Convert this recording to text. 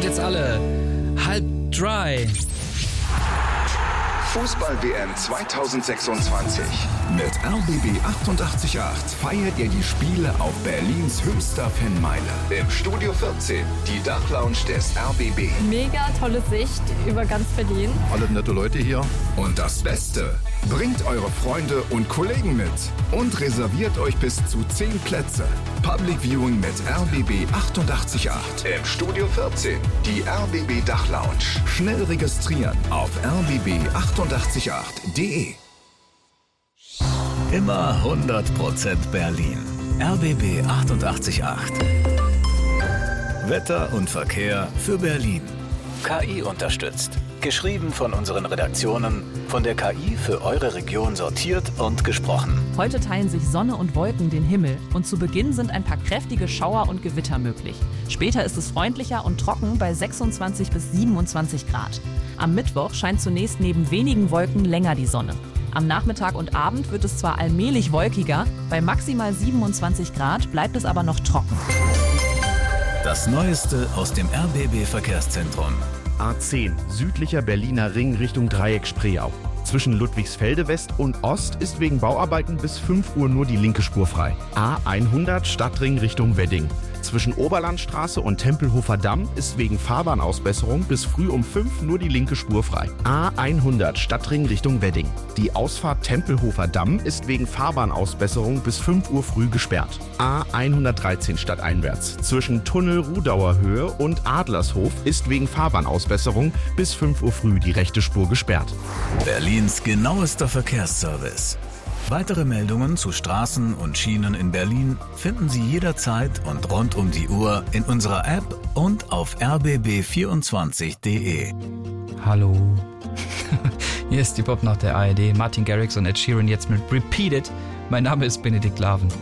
jetzt alle. Halb dry. Fußball-WM 2026. Mit RBB 88.8 feiert ihr die Spiele auf Berlins höchster Fanmeile. Im Studio 14, die Dachlounge des RBB. Mega tolle Sicht über ganz Berlin. Alle nette Leute hier. Und das Beste, bringt eure Freunde und Kollegen mit und reserviert euch bis zu 10 Plätze. Public Viewing mit RBB 88.8. Im Studio 14, die RBB Dachlounge. Schnell registrieren auf rbb888.de. Immer 100% Berlin. RBB 88.8. Wetter und Verkehr für Berlin. KI unterstützt. Geschrieben von unseren Redaktionen, von der KI für eure Region sortiert und gesprochen. Heute teilen sich Sonne und Wolken den Himmel und zu Beginn sind ein paar kräftige Schauer und Gewitter möglich. Später ist es freundlicher und trocken bei 26 bis 27 Grad. Am Mittwoch scheint zunächst neben wenigen Wolken länger die Sonne. Am Nachmittag und Abend wird es zwar allmählich wolkiger, bei maximal 27 Grad bleibt es aber noch trocken. Das Neueste aus dem RBB-Verkehrszentrum. A10, südlicher Berliner Ring Richtung Dreieck Spreeau. Zwischen Ludwigsfelde West und Ost ist wegen Bauarbeiten bis 5 Uhr nur die linke Spur frei. A100 Stadtring Richtung Wedding. Zwischen Oberlandstraße und Tempelhofer Damm ist wegen Fahrbahnausbesserung bis früh um 5 nur die linke Spur frei. A100 Stadtring Richtung Wedding. Die Ausfahrt Tempelhofer Damm ist wegen Fahrbahnausbesserung bis 5 Uhr früh gesperrt. A113 stadteinwärts. Zwischen Tunnel Rudauer Höhe und Adlershof ist wegen Fahrbahnausbesserung bis 5 Uhr früh die rechte Spur gesperrt. Berlins genauester Verkehrsservice. Weitere Meldungen zu Straßen und Schienen in Berlin finden Sie jederzeit und rund um die Uhr in unserer App und auf rbb24.de. Hallo. Hier ist die Pop nach der ARD. Martin Garrix und Ed Sheeran jetzt mit Repeat It. Mein Name ist Benedikt Laven.